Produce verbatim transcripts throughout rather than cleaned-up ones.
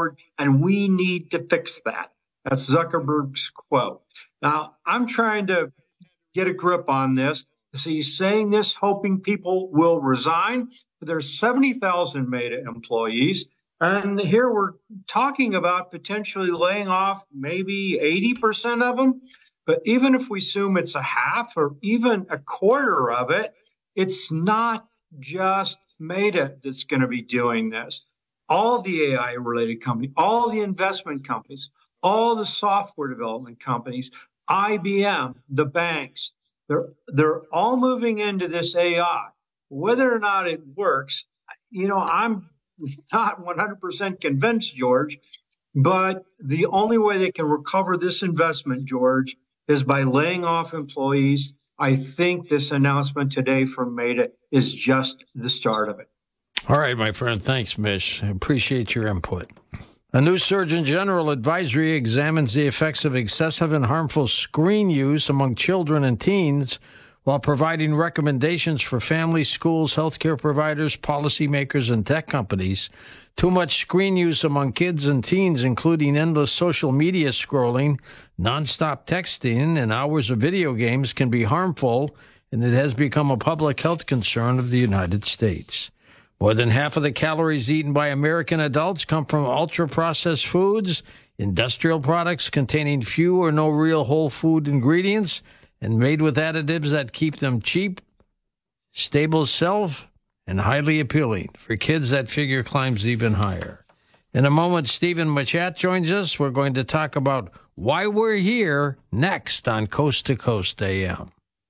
forward, and we need to fix that. That's Zuckerberg's quote. Now, I'm trying to get a grip on this. So he's saying this, hoping people will resign. There's seventy thousand Meta employees. And here we're talking about potentially laying off maybe eighty percent of them. But even if we assume it's a half or even a quarter of it, it's not just Meta that's going to be doing this. All the A I-related companies, all the investment companies, all the software development companies, I B M, the banks, they're they're all moving into this A I. Whether or not it works, you know, I'm not one hundred percent convinced, George, but the only way they can recover this investment, George, is by laying off employees. I think this announcement today from Meta is just the start of it. All right, my friend. Thanks, Mish. I appreciate your input. A new Surgeon General advisory examines the effects of excessive and harmful screen use among children and teens while providing recommendations for families, schools, healthcare providers, policymakers, and tech companies. Too much screen use among kids and teens, including endless social media scrolling, nonstop texting, and hours of video games, can be harmful, and it has become a public health concern of the United States. More than half of the calories eaten by American adults come from ultra-processed foods, industrial products containing few or no real whole food ingredients, and made with additives that keep them cheap, stable shelf, and highly appealing. For kids, that figure climbs even higher. In a moment, Stephen Machat joins us. We're going to talk about why we're here next on Coast to Coast A M.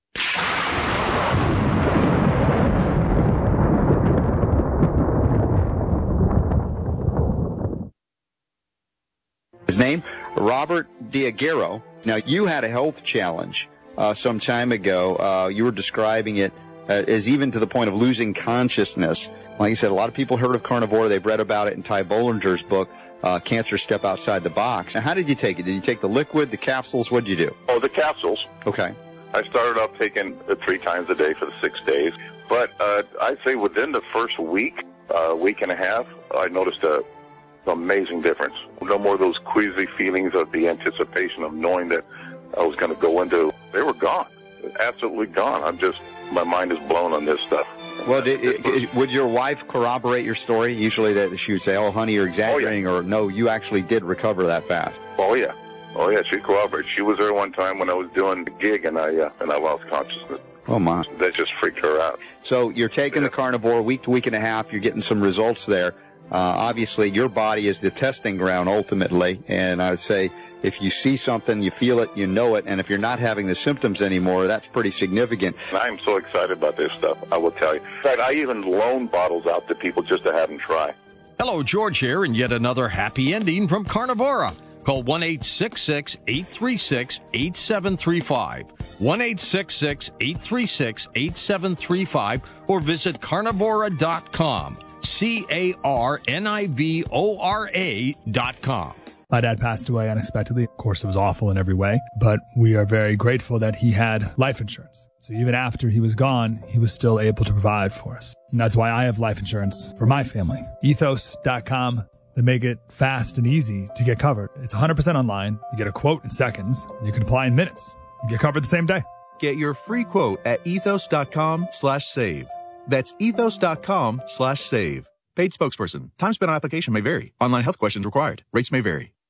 His name, Robert Diaghiero. Now, you had a health challenge uh, some time ago. Uh, you were describing it uh, as even to the point of losing consciousness. Like you said, a lot of people heard of carnivore. They've read about it in Ty Bollinger's book, uh, Cancer Step Outside the Box. Now, how did you take it? Did you take the liquid, the capsules? What did you do? Oh, the capsules. Okay. I started off taking it three times a day for the six days. But uh, I'd say within the first week, uh, week and a half, I noticed a amazing difference. No more of those queasy feelings of the anticipation of knowing that I was going to go into. They were gone, absolutely gone. I'm just, my mind is blown on this stuff. Well, did, it, it, would your wife corroborate your story? Usually that she would say, "Oh, honey, you're exaggerating," oh, yeah. Or "No, you actually did recover that fast." Oh yeah, oh yeah, she corroborated. She was there one time when I was doing a gig and I uh, and I lost consciousness. Oh my! That just freaked her out. So you're taking yeah. the carnivore week to week and a half. You're getting some results there. Uh, obviously, your body is the testing ground ultimately, and I would say if you see something, you feel it, you know it, and if you're not having the symptoms anymore, that's pretty significant. I'm so excited about this stuff, I will tell you. In fact, I even loan bottles out to people just to have them try. Hello, George here, and yet another happy ending from Carnivora. Call one eight six six, eight three six, eight seven three five, one eight six six, eight three six, eight seven three five, or visit carnivora dot com. C A R N I V O R A dot com. My dad passed away unexpectedly. Of course, it was awful in every way, but we are very grateful that he had life insurance. So even after he was gone, he was still able to provide for us. And that's why I have life insurance for my family. ethos dot com. They make it fast and easy to get covered. It's one hundred percent online. You get a quote in seconds. And you can apply in minutes. You get covered the same day. Get your free quote at ethos dot com slash save. That's ethos dot com slash save. Paid spokesperson. Time spent on application may vary. Online health questions required. Rates may vary.